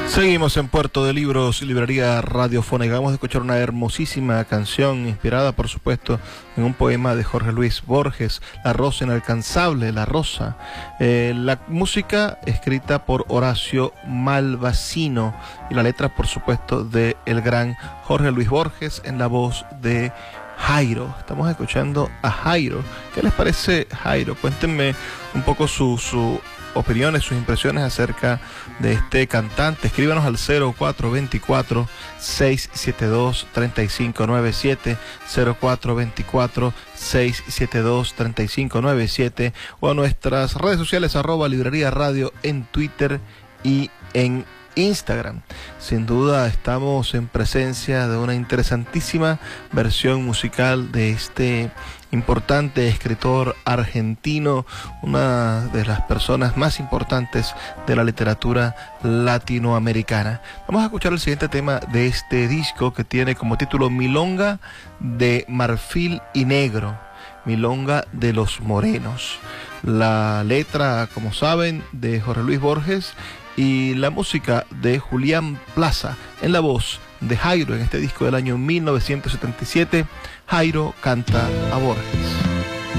Seguimos en Puerto de Libros y Librería Radiofónica. Vamos a escuchar una hermosísima canción inspirada, por supuesto, en un poema de Jorge Luis Borges, La Rosa Inalcanzable, La Rosa. La música escrita por Horacio Malvasino y la letra, por supuesto, de el gran Jorge Luis Borges en la voz de Jairo. Estamos escuchando a Jairo. ¿Qué les parece Jairo? Cuéntenme un poco sus opiniones, sus impresiones acerca de este cantante. Escríbanos al 0424-672-3597, 0424-672-3597 o a nuestras redes sociales @Librería Radio en Twitter y en Instagram. Sin duda estamos en presencia de una interesantísima versión musical de este importante escritor argentino, una de las personas más importantes de la literatura latinoamericana. Vamos a escuchar el siguiente tema de este disco que tiene como título Milonga de Marfil y Negro, Milonga de los Morenos. La letra, como saben, de Jorge Luis Borges y la música de Julián Plaza en la voz de Jairo en este disco del año 1977. Jairo canta a Borges.